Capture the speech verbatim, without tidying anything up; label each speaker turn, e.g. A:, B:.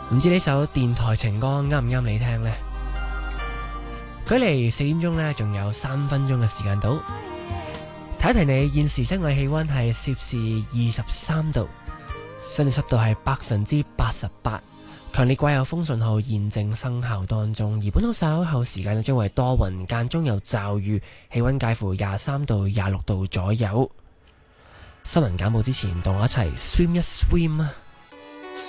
A: 唔知呢首電台情歌啱唔啱你聽呢？距離四點鐘呢，仲有三分鐘嘅時間到。提一提你，現時室外氣溫係攝氏二十三度，相對濕度係百分之八十八，強烈季候風信號現正生效當中。而本土稍後時間將會多雲間中有驟雨，氣溫介乎廿三到廿六度左右。新聞簡報之前，同我一齊 swim 一 swim 啊！